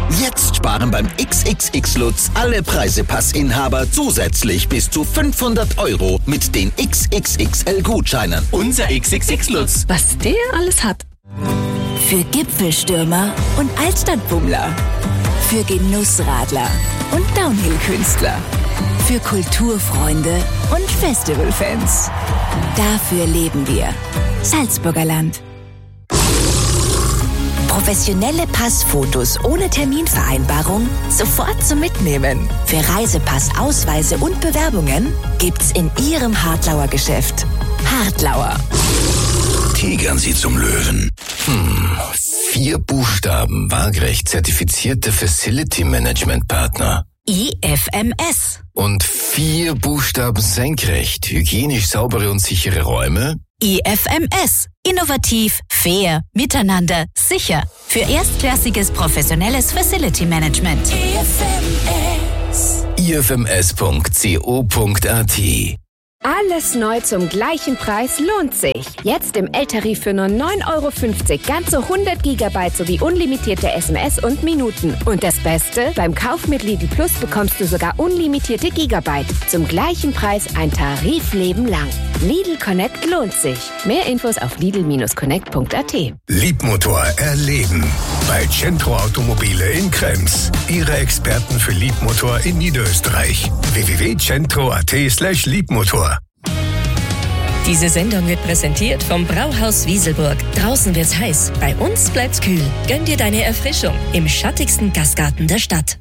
Jetzt sparen beim XXX Lutz alle Preisepassinhaber zusätzlich bis zu 500 € mit den XXXL-Gutscheinen. Unser XXX Lutz. Was der alles hat. Für Gipfelstürmer und Altstadtbummler. Für Genussradler und Downhill-Künstler. Für Kulturfreunde und Festivalfans. Dafür leben wir. Salzburger Land. Professionelle Passfotos ohne Terminvereinbarung sofort zum Mitnehmen. Für Reisepass, Ausweise und Bewerbungen gibt's in Ihrem Hartlauer Geschäft. Hartlauer. Tigern Sie zum Löwen. 4 Buchstaben, waagerecht zertifizierte Facility Management Partner. IFMS. Und 4 Buchstaben senkrecht, hygienisch saubere und sichere Räume. IFMS. Innovativ, fair, miteinander, sicher. Für erstklassiges professionelles Facility Management. ifms.co.at. Alles neu zum gleichen Preis lohnt sich. Jetzt im L-Tarif für nur 9,50 € ganze 100 GB sowie unlimitierte SMS und Minuten. Und das Beste? Beim Kauf mit Lidl Plus bekommst du sogar unlimitierte Gigabyte. Zum gleichen Preis ein Tarifleben lang. Lidl Connect lohnt sich. Mehr Infos auf lidl-connect.at. Liebmotor erleben. Bei Centro Automobile in Krems. Ihre Experten für Liebmotor in Niederösterreich. www.centro.at/Liebmotor. Diese Sendung wird präsentiert vom Brauhaus Wieselburg. Draußen wird's heiß, bei uns bleibt's kühl. Gönn dir deine Erfrischung im schattigsten Gastgarten der Stadt.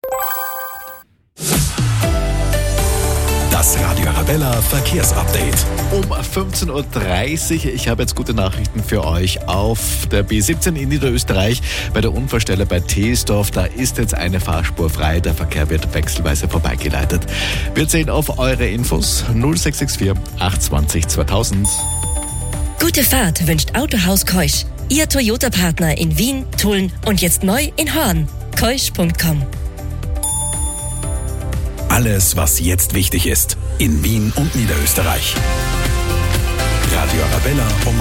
Das Radio Arabella Verkehrsupdate. Um 15.30 Uhr. Ich habe jetzt gute Nachrichten für euch auf der B17 in Niederösterreich. Bei der Unfallstelle bei Teesdorf, da ist jetzt eine Fahrspur frei. Der Verkehr wird wechselweise vorbeigeleitet. Wir zählen auf eure Infos 0664 820 2000. Gute Fahrt wünscht Autohaus Keusch. Ihr Toyota-Partner in Wien, Tulln und jetzt neu in Horn. Keusch.com. Alles, was jetzt wichtig ist, in Wien und Niederösterreich. Radio Arabella um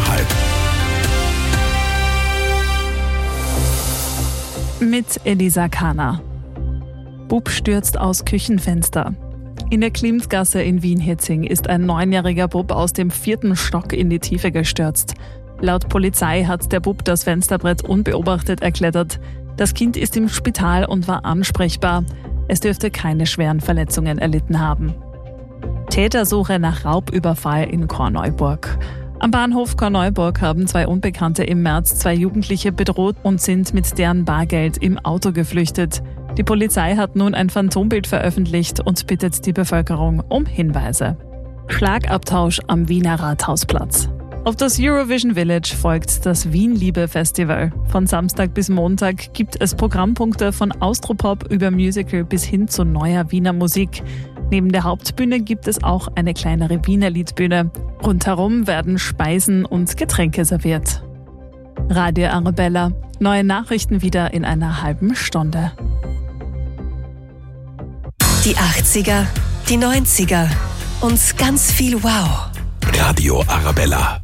12:30. Mit Elisa Kahner. Bub stürzt aus Küchenfenster. In der Klimsgasse in Wien-Hitzing ist ein 9-jähriger Bub aus dem 4. Stock in die Tiefe gestürzt. Laut Polizei hat der Bub das Fensterbrett unbeobachtet erklettert. Das Kind ist im Spital und war ansprechbar. Es dürfte keine schweren Verletzungen erlitten haben. Tätersuche nach Raubüberfall in Korneuburg. Am Bahnhof Korneuburg haben 2 Unbekannte im März 2 Jugendliche bedroht und sind mit deren Bargeld im Auto geflüchtet. Die Polizei hat nun ein Phantombild veröffentlicht und bittet die Bevölkerung um Hinweise. Schlagabtausch am Wiener Rathausplatz. Auf das Eurovision Village folgt das Wien-Liebe-Festival. Von Samstag bis Montag gibt es Programmpunkte von Austropop über Musical bis hin zu neuer Wiener Musik. Neben der Hauptbühne gibt es auch eine kleinere Wiener Liedbühne. Rundherum werden Speisen und Getränke serviert. Radio Arabella. Neue Nachrichten wieder in einer halben Stunde. Die 80er, die 90er und ganz viel Wow. Radio Arabella.